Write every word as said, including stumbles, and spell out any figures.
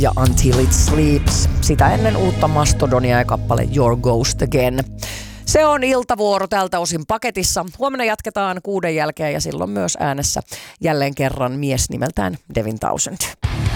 ja Until It Sleeps. Sitä ennen uutta Mastodonia ja kappale Your Ghost Again. Se on iltavuoro tältä osin paketissa. Huomenna jatketaan kuuden jälkeen ja silloin myös äänessä jälleen kerran mies nimeltään Devin Townsend.